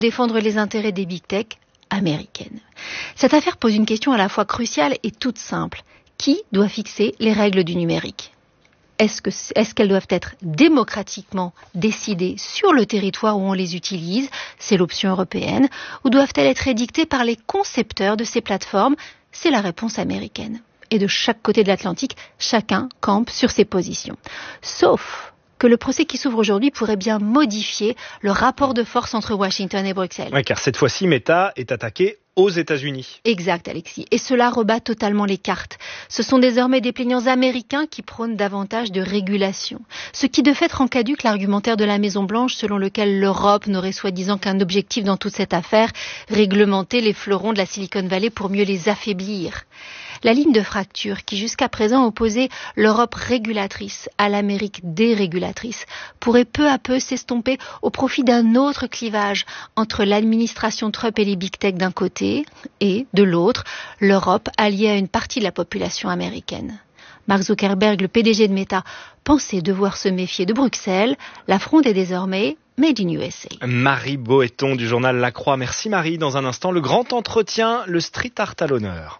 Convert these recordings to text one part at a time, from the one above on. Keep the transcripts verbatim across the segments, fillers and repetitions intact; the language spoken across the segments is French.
défendre les intérêts des big tech américaines. Cette affaire pose une question à la fois cruciale et toute simple. Qui doit fixer les règles du numérique ? Est-ce que, est-ce qu'elles doivent être démocratiquement décidées sur le territoire où on les utilise ? C'est l'option européenne. Ou doivent-elles être édictées par les concepteurs de ces plateformes ? C'est la réponse américaine. Et de chaque côté de l'Atlantique, chacun campe sur ses positions. Sauf que le procès qui s'ouvre aujourd'hui pourrait bien modifier le rapport de force entre Washington et Bruxelles. Oui, car cette fois-ci, Meta est attaqué aux États-Unis. Exact, Alexis. Et cela rebat totalement les cartes. Ce sont désormais des plaignants américains qui prônent davantage de régulation. Ce qui de fait rend caduque l'argumentaire de la Maison-Blanche selon lequel l'Europe n'aurait soi-disant qu'un objectif dans toute cette affaire, réglementer les fleurons de la Silicon Valley pour mieux les affaiblir. La ligne de fracture qui jusqu'à présent opposait l'Europe régulatrice à l'Amérique dérégulatrice pourrait peu à peu s'estomper au profit d'un autre clivage entre l'administration Trump et les big tech d'un côté et, de l'autre, l'Europe alliée à une partie de la population américaine. Mark Zuckerberg, le P D G de Meta, pensait devoir se méfier de Bruxelles. La fronde est désormais Made in U S A. Marie Boéton du journal La Croix. Merci Marie. Dans un instant, le grand entretien, le street art à l'honneur.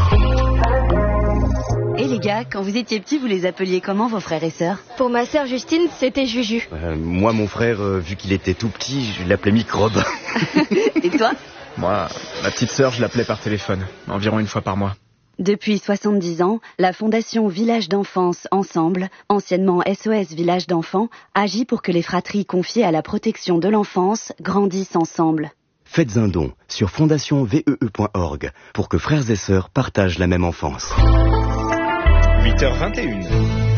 Et les gars, quand vous étiez petits, vous les appeliez comment vos frères et sœurs ? Pour ma sœur Justine, c'était Juju. Euh, moi, mon frère, euh, vu qu'il était tout petit, je l'appelais Microbe. Et toi ? Moi, ma petite sœur, je l'appelais par téléphone, environ une fois par mois. Depuis soixante-dix ans, la Fondation Village d'Enfance Ensemble, anciennement S O S Village d'Enfants, agit pour que les fratries confiées à la protection de l'enfance grandissent ensemble. Faites un don sur fondation v e e point org pour que frères et sœurs partagent la même enfance. huit heures vingt et une.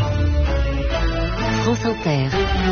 France Inter.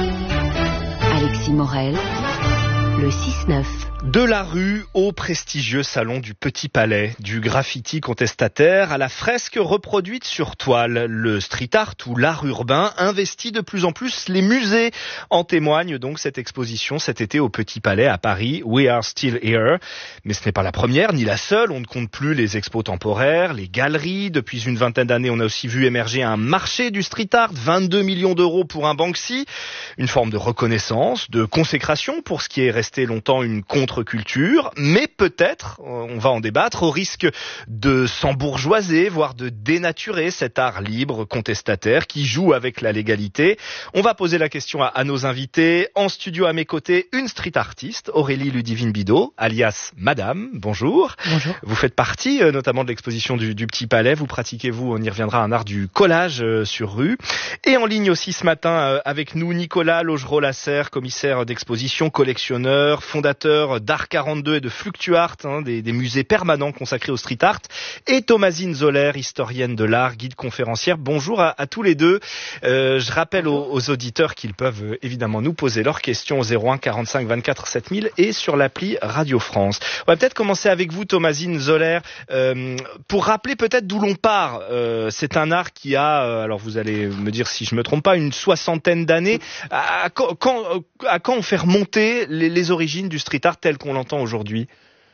Alexis Morel, le six neuf. De la rue au prestigieux salon du Petit Palais, du graffiti contestataire à la fresque reproduite sur toile, le street art ou l'art urbain investit de plus en plus les musées. En témoigne donc cette exposition cet été au Petit Palais à Paris, We Are Still Here. Mais ce n'est pas la première ni la seule, on ne compte plus les expos temporaires, les galeries. Depuis une vingtaine d'années, on a aussi vu émerger un marché du street art, vingt-deux millions d'euros pour un Banksy. Une forme de reconnaissance, de consécration pour ce qui est resté longtemps une contre culture, mais peut-être, on va en débattre, au risque de s'embourgeoiser, voire de dénaturer cet art libre, contestataire, qui joue avec la légalité. On va poser la question à, à nos invités. En studio à mes côtés, une street artiste, Aurélie Ludivine-Bidot, alias Madame. Bonjour. Bonjour. Vous faites partie euh, notamment de l'exposition du, du Petit Palais. Vous pratiquez, vous, on y reviendra, un art du collage euh, sur rue. Et en ligne aussi ce matin euh, avec nous, Nicolas Laugereau-Lasserre, commissaire d'exposition, collectionneur, fondateur d'Art quarante-deux et de Fluctuart, hein, des, des musées permanents consacrés au street art, et Thomasine Zoller, historienne de l'art, guide conférencière. Bonjour à, à tous les deux. Euh, je rappelle aux, aux auditeurs qu'ils peuvent euh, évidemment nous poser leurs questions au zéro un quarante-cinq vingt-quatre sept mille et sur l'appli Radio France. On va peut-être commencer avec vous, Thomasine Zoller, euh, pour rappeler peut-être d'où l'on part. Euh, c'est un art qui a, euh, alors vous allez me dire si je me trompe pas, une soixantaine d'années. À, à, quand, à quand on fait remonter les, les origines du street art tel qu'on l'entend aujourd'hui ?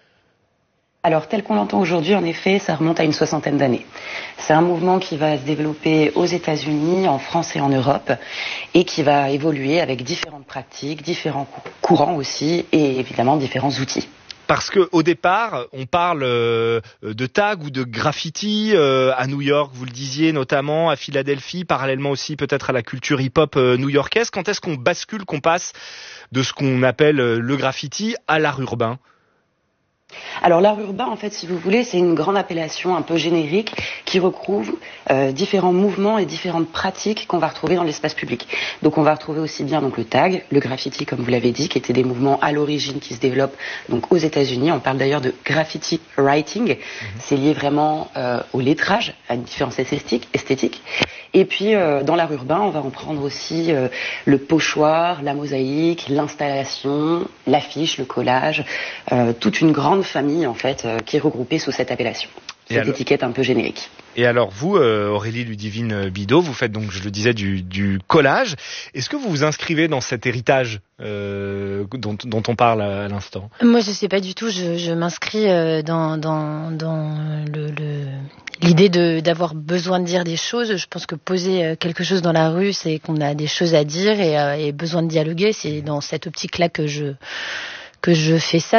Alors, tel qu'on l'entend aujourd'hui, en effet, ça remonte à une soixantaine d'années. C'est un mouvement qui va se développer aux États-Unis, en France et en Europe, et qui va évoluer avec différentes pratiques, différents courants aussi, et évidemment différents outils. Parce que au départ, on parle euh, de tag ou de graffiti euh, à New York, vous le disiez notamment, à Philadelphie, parallèlement aussi peut-être à la culture hip-hop euh, new-yorkaise. Quand est-ce qu'on bascule, qu'on passe de ce qu'on appelle euh, le graffiti à l'art urbain ? Alors l'art urbain, en fait, si vous voulez, c'est une grande appellation un peu générique qui recouvre euh, différents mouvements et différentes pratiques qu'on va retrouver dans l'espace public. Donc on va retrouver aussi bien donc le tag, le graffiti, comme vous l'avez dit, qui étaient des mouvements à l'origine qui se développent donc aux États-Unis. On parle d'ailleurs de graffiti writing. Mmh. C'est lié vraiment euh, au lettrage, à une différence esthétique. esthétique. Et puis euh, dans l'art urbain, on va en prendre aussi euh, le pochoir, la mosaïque, l'installation, l'affiche, le collage, euh, toute une grande famille en fait euh, qui est regroupée sous cette appellation, cette alors, étiquette un peu générique. Et alors vous, euh, Aurélie Ludivine-Bidot, vous faites donc, je le disais, du, du collage. Est-ce que vous vous inscrivez dans cet héritage euh, dont, dont on parle à, à l'instant ? Moi, je sais pas du tout. Je, je m'inscris euh, dans, dans, dans le, le, l'idée de, d'avoir besoin de dire des choses. Je pense que poser quelque chose dans la rue, c'est qu'on a des choses à dire et, euh, et besoin de dialoguer. C'est dans cette optique-là que je que je fais ça.